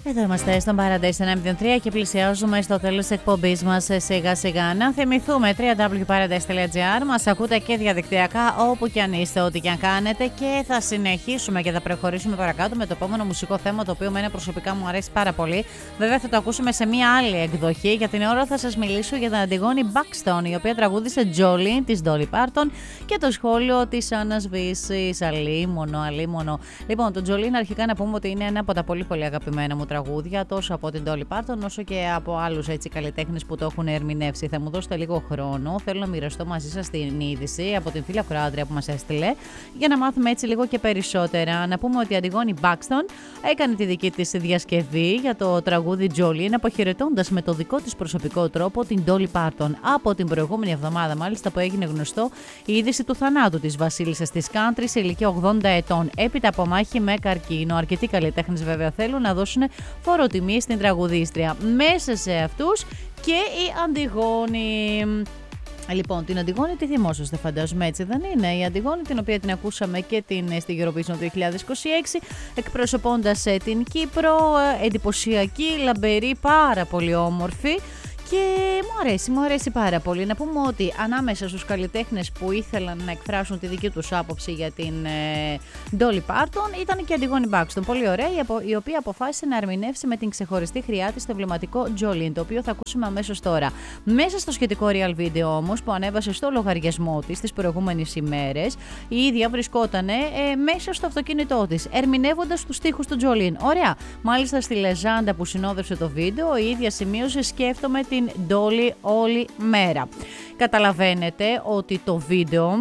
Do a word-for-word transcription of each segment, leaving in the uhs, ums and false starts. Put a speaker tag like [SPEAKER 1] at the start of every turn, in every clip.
[SPEAKER 1] Εδώ είμαστε στον Paradise εννιά μηδέν τρία και πλησιάζουμε στο τέλος της εκπομπής μας σιγά σιγά. Να θυμηθούμε double-u double-u double-u τελεία paradise τελεία gr. Μας ακούτε και διαδικτυακά όπου και αν είστε, ό,τι και αν κάνετε. Και θα συνεχίσουμε και θα προχωρήσουμε παρακάτω με το επόμενο μουσικό θέμα, το οποίο εμένα προσωπικά μου αρέσει πάρα πολύ. Βέβαια θα το ακούσουμε σε μία άλλη εκδοχή. Για την ώρα θα σας μιλήσω για την Αντιγόνη Buxton, η οποία τραγούδισε Jolene της Dolly Parton και το σχόλιο της Άννας Βύσης. Αλίμονο, αλίμονο. Λοιπόν, το Jolene αρχικά να πούμε ότι είναι ένα από τα πολύ πολύ αγαπημένα μου τραγούδια, τόσο από την Dolly Parton όσο και από άλλους έτσι καλλιτέχνες που το έχουν ερμηνεύσει. Θα μου δώσετε λίγο χρόνο. Θέλω να μοιραστώ μαζί σας την είδηση από την φίλη ακροάτρια που μας έστειλε για να μάθουμε έτσι λίγο και περισσότερα. Να πούμε ότι η Αντιγόνη Buxton έκανε τη δική της διασκευή για το τραγούδι Jolene, αποχαιρετώντας με το δικό της προσωπικό τρόπο την Dolly Parton. Από την προηγούμενη εβδομάδα, μάλιστα, που έγινε γνωστό η είδηση του θανάτου της βασίλισσας της country σε ηλικία ογδόντα ετών, έπειτα από μάχη με καρκίνο. Αρκετοί καλλιτέχνες βέβαια θέλουν να δώσουν φοροτιμή στην τραγουδίστρια. Μέσα σε αυτούς και η Αντιγόνη. Λοιπόν, την Αντιγόνη τη θυμόσαστε, φαντάζομαι, έτσι δεν είναι? Η Αντιγόνη, την οποία την ακούσαμε και την στη Eurovision του δύο χιλιάδες είκοσι έξι, εκπροσωπώντας την Κύπρο, εντυπωσιακή, λαμπερή, πάρα πολύ όμορφη. Και μου αρέσει, μου αρέσει πάρα πολύ. Να πούμε ότι ανάμεσα στους καλλιτέχνες που ήθελαν να εκφράσουν τη δική τους άποψη για την ε, Dolly Parton ήταν και η Αντιγόνη Buxton. Πολύ ωραία, η οποία αποφάσισε να ερμηνεύσει με την ξεχωριστή χρειά της το εμβληματικό Jolene, το οποίο θα ακούσουμε αμέσως τώρα. Μέσα στο σχετικό real video όμως που ανέβασε στο λογαριασμό της τις προηγούμενες ημέρες, η ίδια βρισκόταν ε, μέσα στο αυτοκίνητό της, ερμηνεύοντας τους στίχους του Jolene. Ωραία. Μάλιστα στη λεζάντα που συνόδευσε το βίντεο, η ίδια σημείωσε «Σκέφτομαι την Dolly όλη μέρα». Καταλαβαίνετε ότι το βίντεο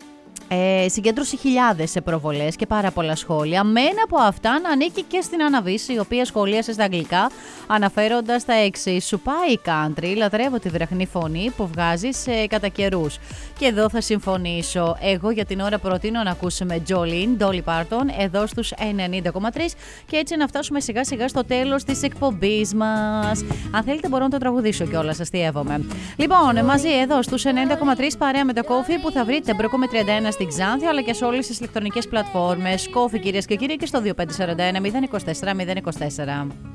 [SPEAKER 1] Ε, συγκέντρωσε χιλιάδες προβολές και πάρα πολλά σχόλια. Με ένα από αυτά να ανήκει και στην Άννα Βύση, η οποία σχολίασε στα αγγλικά, αναφέροντας τα εξής: «Σου πάει η country, λατρεύω τη βραχνή φωνή που βγάζεις ε, κατά καιρούς». Και εδώ θα συμφωνήσω. Εγώ για την ώρα προτείνω να ακούσουμε Jolene, Dolly Parton, εδώ στους ενενήντα κόμμα τρία και έτσι να φτάσουμε σιγά σιγά στο τέλος της εκπομπής μας. Αν θέλετε μπορώ να το τραγουδήσω κιόλας, αστείευομαι. Λοιπόν, μαζί εδώ στους ενενήντα κόμμα τρία παρέα με το Coffee που θα βρείτε Μπρόκο με τριάντα ένα στην Ξάνθη, αλλά και σε όλες τις ηλεκτρονικές πλατφόρμες. Coffee, κυρίες και κύριοι, και στο δύο πέντε τέσσερα ένα μηδέν δύο τέσσερα μηδέν δύο τέσσερα.